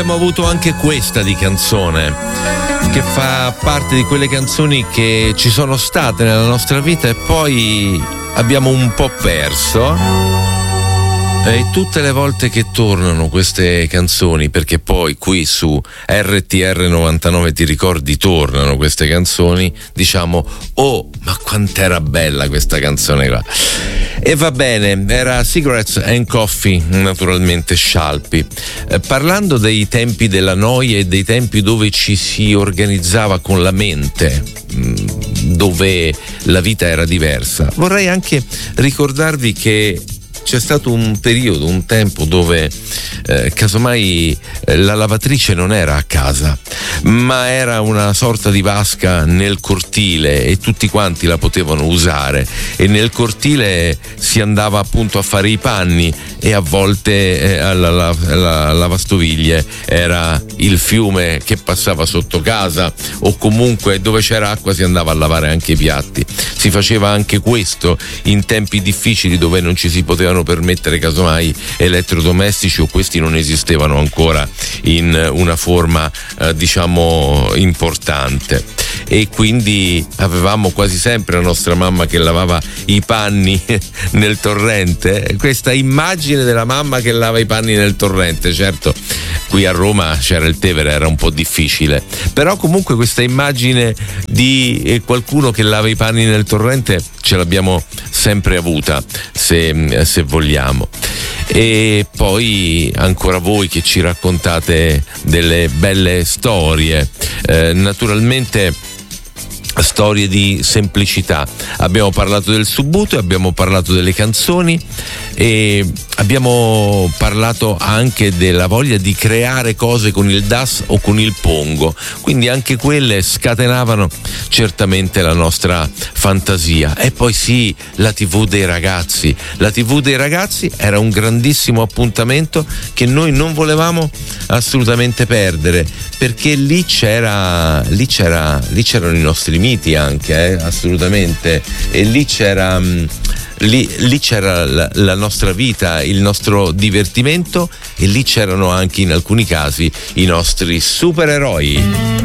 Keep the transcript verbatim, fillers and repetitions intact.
Abbiamo avuto anche questa di canzone, che fa parte di quelle canzoni che ci sono state nella nostra vita e poi abbiamo un po' perso. E tutte le volte che tornano queste canzoni, perché poi qui su R T R novantanove ti ricordi tornano queste canzoni, diciamo oh ma quant'era bella questa canzone qua. E va bene, era Cigarettes and Coffee, naturalmente Scialpi. Eh, parlando dei tempi della noia e dei tempi dove ci si organizzava con la mente, dove la vita era diversa, vorrei anche ricordarvi che c'è stato un periodo, un tempo dove eh, casomai eh, la lavatrice non era a casa, ma era una sorta di vasca nel cortile e tutti quanti la potevano usare, e nel cortile si andava appunto a fare i panni e a volte eh, alla, alla, alla lavastoviglie era il fiume che passava sotto casa, o comunque dove c'era acqua si andava a lavare anche i piatti. Si faceva anche questo in tempi difficili dove non ci si potevano permettere casomai elettrodomestici, o questi non esistevano ancora in una forma eh, diciamo importante, e quindi avevamo quasi sempre la nostra mamma che lavava i panni nel torrente. Questa immagine della mamma che lava i panni nel torrente, certo qui a Roma c'era il Tevere, era un po' difficile, però comunque questa immagine di qualcuno che lava i panni nel torrente ce l'abbiamo sempre avuta, se, se vogliamo. E poi ancora voi che ci raccontate delle belle storie, eh, naturalmente storie di semplicità. Abbiamo parlato del Subbuteo, abbiamo parlato delle canzoni e abbiamo parlato anche della voglia di creare cose con il D A S o con il Pongo, quindi anche quelle scatenavano certamente la nostra fantasia. E poi sì, la tivù dei ragazzi, la tivù dei ragazzi era un grandissimo appuntamento che noi non volevamo assolutamente perdere, perché lì c'era lì c'era lì c'erano i nostri miti anche, eh, assolutamente, e lì c'era mh, lì, lì c'era la, la nostra vita, il nostro divertimento, e lì c'erano anche in alcuni casi i nostri supereroi.